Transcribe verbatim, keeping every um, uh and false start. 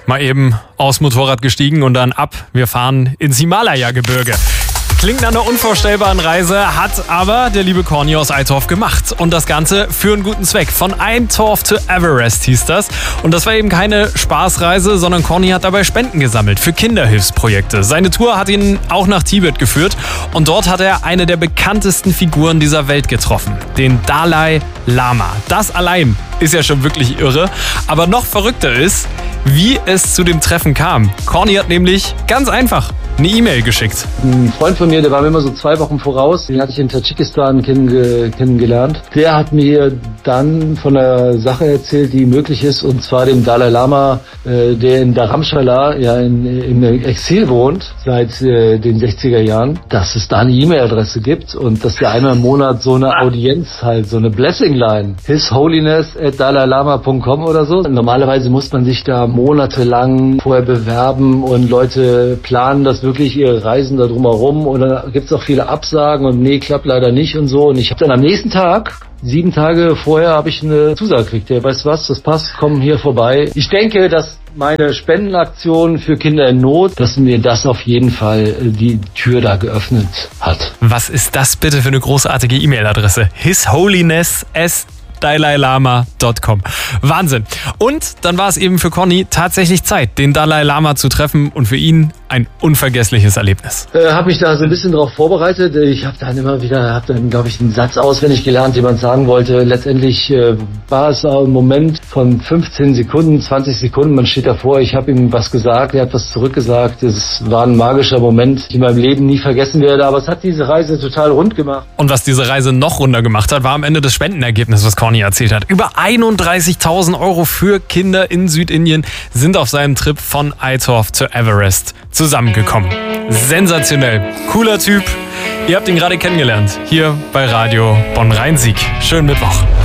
Mal eben aufs Motorrad gestiegen und dann ab. Wir fahren ins Himalaya-Gebirge. Klingt nach einer unvorstellbaren Reise, hat aber der liebe Corny aus Eitorf gemacht. Und das Ganze für einen guten Zweck. Von Eitorf to Everest hieß das. Und das war eben keine Spaßreise, sondern Corny hat dabei Spenden gesammelt für Kinderhilfsprojekte. Seine Tour hat ihn auch nach Tibet geführt. Und dort hat er eine der bekanntesten Figuren dieser Welt getroffen. Den Dalai Lama. Das allein ist ja schon wirklich irre. Aber noch verrückter ist, wie es zu dem Treffen kam. Corny hat nämlich ganz einfach eine E-Mail geschickt. Ein Freund von mir, der war mir immer so zwei Wochen voraus, den hatte ich in Tadschikistan kennenge- kennengelernt. Der hat mir dann von einer Sache erzählt, die möglich ist, und zwar dem Dalai Lama, äh, der in Dharamshala ja in, im Exil wohnt seit äh, den sechziger Jahren, dass es da eine E-Mail-Adresse gibt und dass der einmal im Monat so eine Audienz halt, so eine Blessing Line, his holiness at dalailama punkt com oder so. Normalerweise muss man sich da monatelang vorher bewerben und Leute planen das wirklich ihre Reisen da drumherum, und dann gibt es auch viele Absagen und nee, klappt leider nicht und so. Und ich habe dann am nächsten Tag, sieben Tage vorher, habe ich eine Zusage gekriegt. Ja, weißt du was, das passt, komm hier vorbei. Ich denke, dass meine Spendenaktion für Kinder in Not, dass mir das auf jeden Fall die Tür da geöffnet hat. Was ist das bitte für eine großartige E-Mail-Adresse? his holiness at dalailama punkt com. Wahnsinn. Und dann war es eben für Corny tatsächlich Zeit, den Dalai Lama zu treffen, und für ihn ein unvergessliches Erlebnis. Äh, habe mich da so ein bisschen drauf vorbereitet. Ich habe dann immer wieder, habe dann, glaube ich, einen Satz auswendig gelernt, den man sagen wollte. Letztendlich äh, war es auch ein Moment von fünfzehn Sekunden, zwanzig Sekunden. Man steht davor, ich habe ihm was gesagt, er hat was zurückgesagt. Es war ein magischer Moment, den ich in meinem Leben nie vergessen werde. Aber es hat diese Reise total rund gemacht. Und was diese Reise noch runder gemacht hat, war am Ende das Spendenergebnis, was Corny erzählt hat. Über einunddreißigtausend Euro für Kinder in Südindien sind auf seinem Trip von Eitorf to Everest zusammengekommen. Sensationell. Cooler Typ. Ihr habt ihn gerade kennengelernt. Hier bei Radio Bonn-Rhein-Sieg. Schönen Mittwoch.